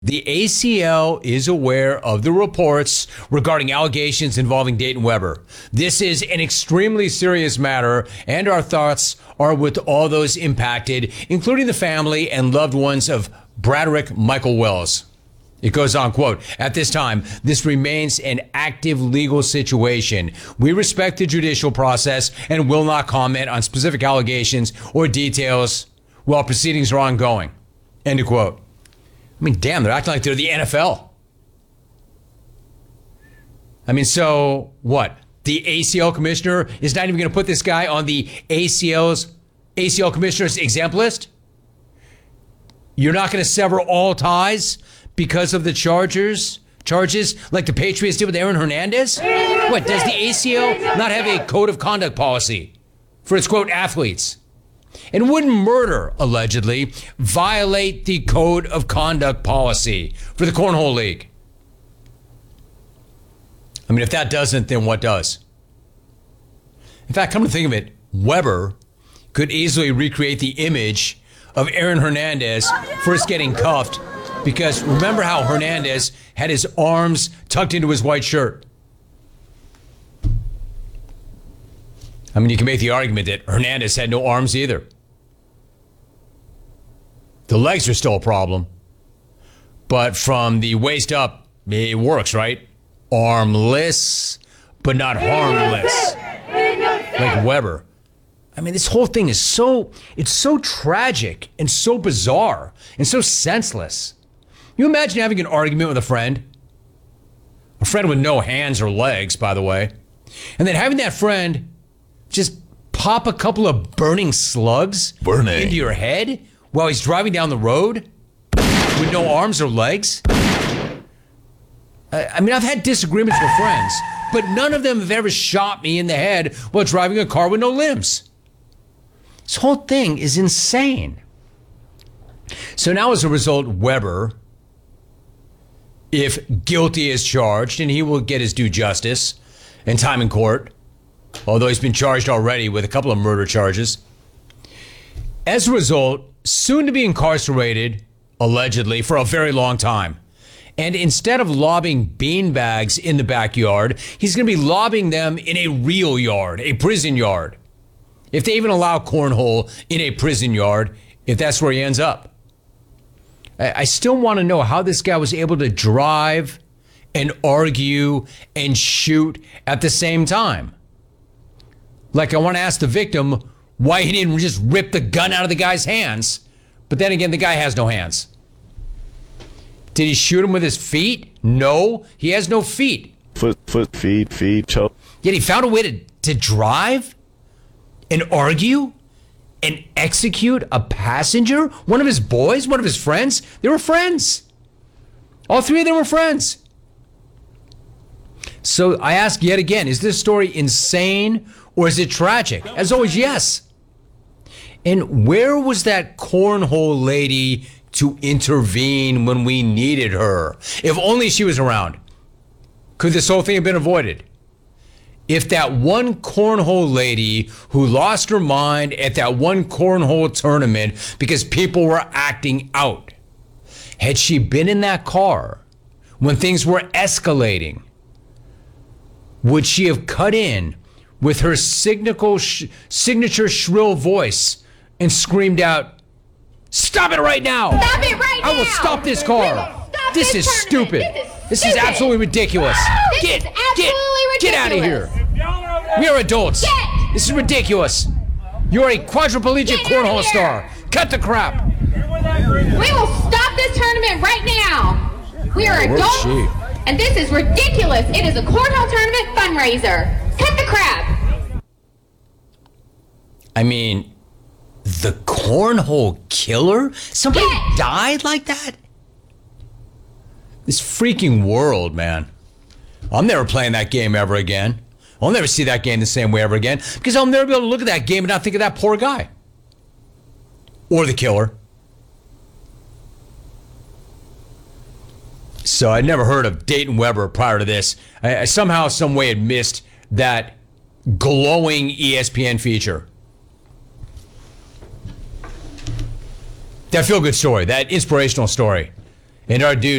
The ACL is aware of the reports regarding allegations involving Dayton Webber. This is an extremely serious matter, and our thoughts are with all those impacted, including the family and loved ones of Braderick Michael Wells. It goes on, quote, "At this time, this remains an active legal situation. We respect the judicial process and will not comment on specific allegations or details while proceedings are ongoing." End of quote. I mean, damn, they're acting like they're the NFL. I mean, so what? The ACL commissioner is not even going to put this guy on the ACL commissioner's exempt list? You're not going to sever all ties because of the charges like the Patriots did with Aaron Hernandez? What, does the ACL not have a code of conduct policy for its, quote, athletes? And wouldn't murder, allegedly, violate the code of conduct policy for the Cornhole League? I mean, if that doesn't, then what does? In fact, come to think of it, Webber could easily recreate the image of Aaron Hernandez first getting cuffed, because remember how Hernandez had his arms tucked into his white shirt? I mean, you can make the argument that Hernandez had no arms either. The legs are still a problem. But from the waist up, it works, right? Armless, but not harmless. Like Webber. I mean, this whole thing is it's so tragic and so bizarre and so senseless. You imagine having an argument with a friend with no hands or legs, by the way, and then having that friend just pop a couple of burning slugs into your head while he's driving down the road with no arms or legs? I mean, I've had disagreements with friends, but none of them have ever shot me in the head while driving a car with no limbs. This whole thing is insane. So now, as a result, Webber, if guilty as charged, and he will get his due justice and time in court, although he's been charged already with a couple of murder charges. As a result, soon to be incarcerated, allegedly, for a very long time. And instead of lobbing beanbags in the backyard, he's going to be lobbing them in a real yard, a prison yard. If they even allow cornhole in a prison yard, if that's where he ends up. I still want to know how this guy was able to drive and argue and shoot at the same time. Like, I want to ask the victim why he didn't just rip the gun out of the guy's hands. But then again, the guy has no hands. Did he shoot him with his feet? No, he has no feet. Feet, choke. Yet he found a way to drive and argue and execute a passenger? One of his boys, one of his friends? They were friends. All three of them were friends. So I ask yet again, is this story insane or is it tragic? As always, yes. And where was that cornhole lady to intervene when we needed her? If only she was around. Could this whole thing have been avoided? If that one cornhole lady who lost her mind at that one cornhole tournament because people were acting out, had she been in that car when things were escalating, would she have cut in with her signature shrill voice and screamed out, "Stop it right now! Stop it right now! I will stop this car! This is stupid! This is absolutely ridiculous! Get out of here! We are adults! This is ridiculous! You are a quadriplegic cornhole star! Cut the crap!" We will stop this tournament right now! We are adults, and this is ridiculous! It is a cornhole tournament fundraiser! Cut the crap! I mean, the cornhole killer? Somebody died like that? This freaking world, man. I'm never playing that game ever again. I'll never see that game the same way ever again because I'll never be able to look at that game and not think of that poor guy. Or the killer. So I'd never heard of Dayton Webber prior to this. I somehow, some way had missed that glowing ESPN feature. That feel-good story, that inspirational story. And our dude